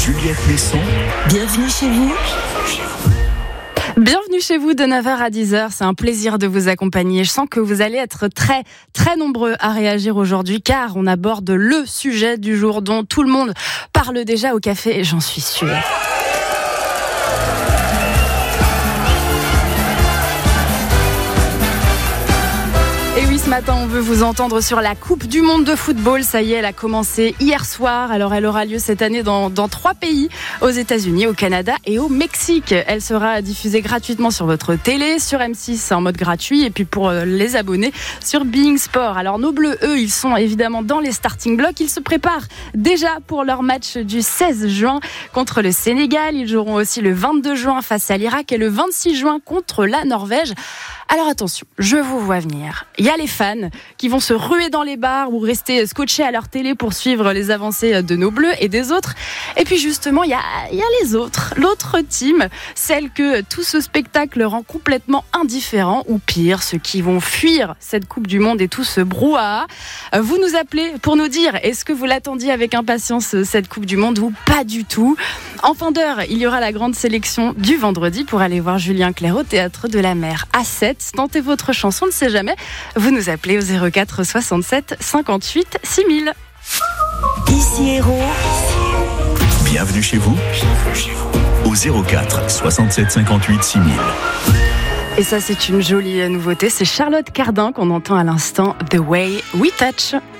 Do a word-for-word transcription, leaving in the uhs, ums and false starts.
Juliette Messon. Bienvenue chez vous. Bienvenue chez vous de neuf heures à dix heures, c'est un plaisir de vous accompagner. Je sens que vous allez être très très nombreux à réagir aujourd'hui car on aborde le sujet du jour dont tout le monde parle déjà au café et j'en suis sûre. Et oui, ce matin, on veut vous entendre sur la Coupe du Monde de football. Ça y est, elle a commencé hier soir. Alors, elle aura lieu cette année dans, dans trois pays, aux États-Unis, au Canada et au Mexique. Elle sera diffusée gratuitement sur votre télé, sur M six en mode gratuit, et puis pour les abonnés, sur Being Sport. Alors, nos Bleus, eux, ils sont évidemment dans les starting blocks. Ils se préparent déjà pour leur match du seize juin contre le Sénégal. Ils joueront aussi le vingt-deux juin face à l'Irak et le vingt-six juin contre la Norvège. Alors attention, je vous vois venir. Il y a les fans qui vont se ruer dans les bars ou rester scotchés à leur télé pour suivre les avancées de nos Bleus et des autres. Et puis justement, il y a, il y a les autres, l'autre team, celle que tout ce spectacle rend complètement indifférent, ou pire, ceux qui vont fuir cette Coupe du Monde et tout ce brouhaha. Vous nous appelez pour nous dire, est-ce que vous l'attendiez avec impatience cette Coupe du Monde ou pas du tout? En fin d'heure, il y aura la grande sélection du vendredi pour aller voir Julien Clerc au Théâtre de la Mer à sept. Tentez votre chance, on ne sait jamais. Vous nous appelez au zéro quatre soixante-sept cinquante-huit six mille. Ici Héros. Bienvenue chez vous. Au zéro quatre soixante-sept cinquante-huit six mille. Et ça, c'est une jolie nouveauté. C'est Charlotte Cardin qu'on entend à l'instant, The Way We Touch.